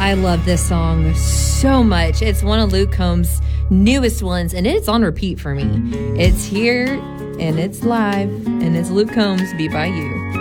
I love this song so much. It's one of Luke Combs' newest ones, and it's on repeat for me. It's here, and it's live, and it's Luke Combs, Be By You.